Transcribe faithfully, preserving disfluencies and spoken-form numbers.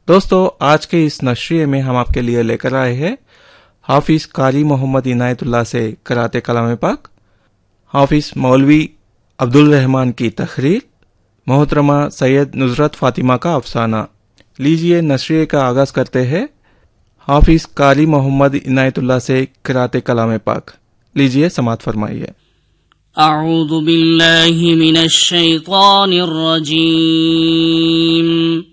दोस्तों, आज के इस नशरिये में हम आपके लिए लेकर आए हैं हाफिज कारी मोहम्मद इनायतुल्लाह से कराते कलाम पाक, हाफिज मौलवी अब्दुल रहमान की तहरीर, मोहतरमा सैयद नुजरत फातिमा का अफसाना। लीजिए नशरिये का आगाज करते हैं हाफिज कारी मोहम्मद इनायतुल्लाह से कराते कलाम पाक। लीजिए समाअत फरमाइए। अऊज़ु बिल्लाहि मिनश शैतानिर रजीम।